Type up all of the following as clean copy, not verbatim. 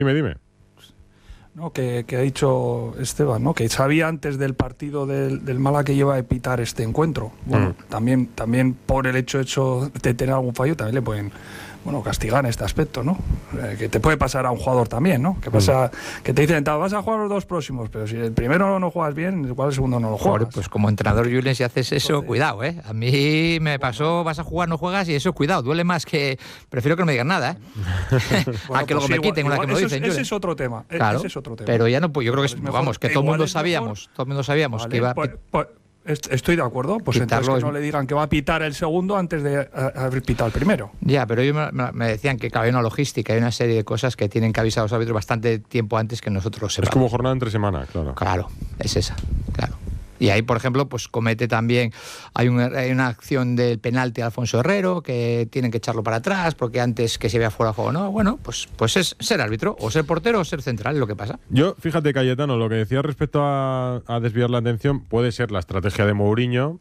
Dime. ¿No? Que ha dicho Esteban, ¿no? Que sabía antes del partido del Málaga que iba a pitar este encuentro. Bueno, también por el hecho de tener algún fallo, también le pueden castigar en este aspecto, ¿no? Que te puede pasar a un jugador también, ¿no? Que pasa, que te dicen, vas a jugar los 2 próximos, pero si el primero no juegas bien, igual el segundo no lo juegas. Pues como entrenador, Julen, si haces eso, cuidado, ¿eh? A mí me pasó, vas a jugar, no juegas, y eso, cuidado, duele más que... Prefiero que no me digan nada, ¿eh? A que luego me quiten una que me lo dicen, ese es otro tema. Claro, ese es otro tema. pero ya no, pues yo creo que que todo el mundo sabíamos vale, que iba... Estoy de acuerdo, pues entonces que no le digan que va a pitar el segundo antes de haber pitado el primero. Ya, pero ellos me decían que había una logística, hay una serie de cosas que tienen que avisar a los árbitros bastante tiempo antes que nosotros lo sepamos. Es como jornada entre semana, claro. Claro, es esa, claro. Y ahí, por ejemplo, pues comete también, hay una acción del penalti a Alfonso Herrero, que tienen que echarlo para atrás, porque antes que se vea fuera de juego, no, bueno, pues es ser árbitro, o ser portero o ser central, es lo que pasa. Yo, fíjate, Cayetano, lo que decía respecto a desviar la atención, puede ser la estrategia de Mourinho,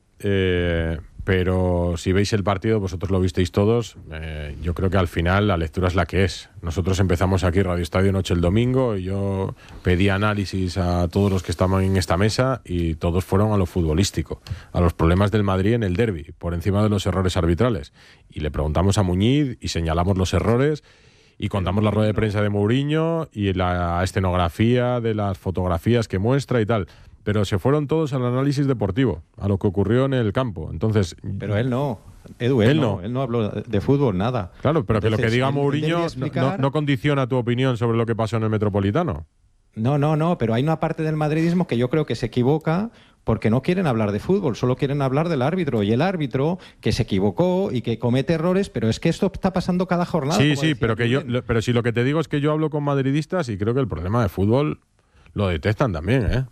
pero si veis el partido, vosotros lo visteis todos, yo creo que al final la lectura es la que es. Nosotros empezamos aquí Radio Estadio Noche el domingo y yo pedí análisis a todos los que estaban en esta mesa y todos fueron a lo futbolístico, a los problemas del Madrid en el derbi, por encima de los errores arbitrales. Y le preguntamos a Muñiz y señalamos los errores y contamos la rueda de prensa de Mourinho y la escenografía de las fotografías que muestra y tal. Pero se fueron todos al análisis deportivo, a lo que ocurrió en el campo. Entonces, pero él no, Edu, él no habló de fútbol, nada. Claro, pero entonces, que lo que diga Mourinho no condiciona tu opinión sobre lo que pasó en el Metropolitano. No, pero hay una parte del madridismo que yo creo que se equivoca porque no quieren hablar de fútbol, solo quieren hablar del árbitro. Y el árbitro que se equivocó y que comete errores, pero es que esto está pasando cada jornada. Sí, pero si lo que te digo es que yo hablo con madridistas y creo que el problema de fútbol lo detestan también, ¿eh?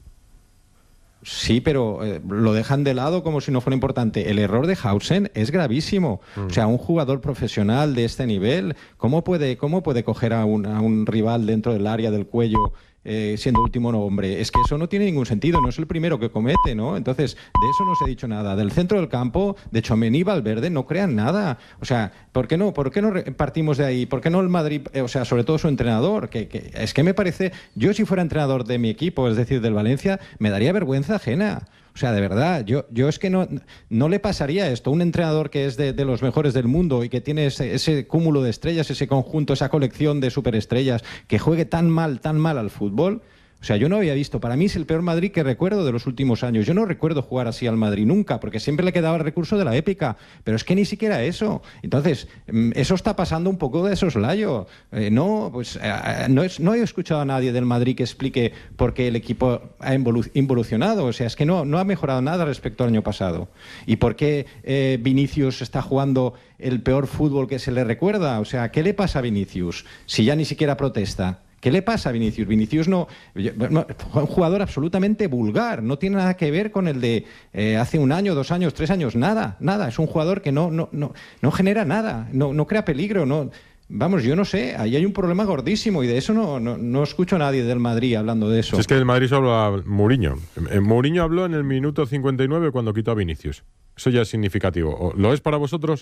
Sí, pero lo dejan de lado como si no fuera importante. El error de Hausen es gravísimo. O sea, un jugador profesional de este nivel, ¿cómo puede coger a un rival dentro del área del cuello siendo último hombre? Es que eso no tiene ningún sentido, no es el primero que comete, ¿no? Entonces, de eso no se ha dicho nada. Del centro del campo, de Tchouaméni y Valverde, no crean nada. O sea, ¿por qué no partimos de ahí? ¿Por qué no el Madrid, sobre todo su entrenador? Que es que me parece, yo si fuera entrenador de mi equipo, es decir, del Valencia, me daría vergüenza ajena. O sea, de verdad, yo es que no le pasaría esto. Un entrenador que es de los mejores del mundo y que tiene ese cúmulo de estrellas, ese conjunto, esa colección de superestrellas, que juegue tan mal al fútbol. O sea, yo no había visto, para mí es el peor Madrid que recuerdo de los últimos años. Yo no recuerdo jugar así al Madrid nunca, porque siempre le quedaba el recurso de la épica, pero es que ni siquiera eso. Entonces, eso está pasando un poco de soslayo. No he escuchado a nadie del Madrid que explique por qué el equipo ha involucionado. O sea, es que no ha mejorado nada respecto al año pasado. ¿Y por qué Vinicius está jugando el peor fútbol que se le recuerda? O sea, ¿qué le pasa a Vinicius si ya ni siquiera protesta? ¿Qué le pasa a Vinicius? Vinicius no, un jugador absolutamente vulgar, no tiene nada que ver con el de hace 1 año, 2 años, 3 años, nada. Es un jugador que no genera nada, no crea peligro, no. Vamos, yo no sé, ahí hay un problema gordísimo y de eso no escucho a nadie del Madrid hablando de eso. Si es que del Madrid solo habla Mourinho. Mourinho habló en el minuto 59 cuando quitó a Vinicius. Eso ya es significativo. ¿Lo es para vosotros?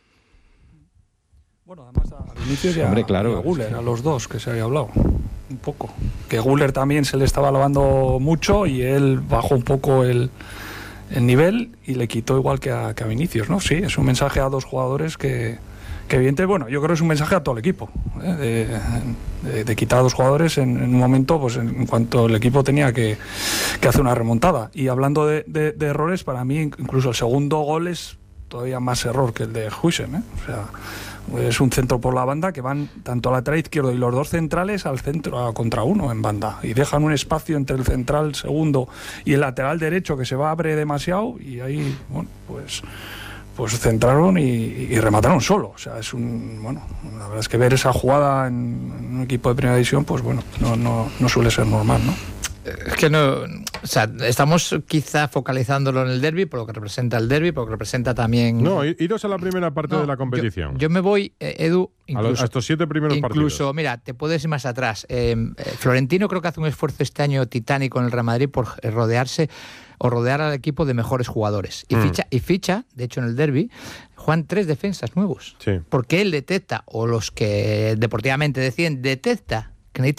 Bueno, además a Vinicius y Hombre, claro, a Güler, a los dos que se había hablado un poco. Que Güler también se le estaba lavando mucho y él bajó un poco el nivel y le quitó igual que a Vinicius, ¿no? Sí, es un mensaje a 2 jugadores que evidente, bueno, yo creo que es un mensaje a todo el equipo, de quitar a 2 jugadores en un momento, pues en cuanto el equipo tenía que hacer una remontada. Y hablando de errores, para mí incluso el segundo gol es todavía más error que el de Hausen, ¿eh? O sea, es un centro por la banda que van tanto al lateral izquierdo y los 2 centrales al centro contra 1 en banda y dejan un espacio entre el central segundo y el lateral derecho que se abre demasiado y ahí, bueno, pues centraron y remataron solo. O sea, la verdad es que ver esa jugada en un equipo de primera división, pues bueno, no suele ser normal, ¿no? Es que no, o sea, estamos quizá focalizándolo en el derbi, por lo que representa el derbi, por lo que representa también... No, iros a la primera parte de la competición. Yo me voy, Edu, incluso, a estos 7 primeros partidos. Incluso, mira, te puedes ir más atrás. Florentino creo que hace un esfuerzo este año titánico en el Real Madrid por rodear al equipo de mejores jugadores. Y ficha, de hecho en el derbi, juegan 3 defensas nuevos. Sí. Porque él detecta, o los que deportivamente deciden, detecta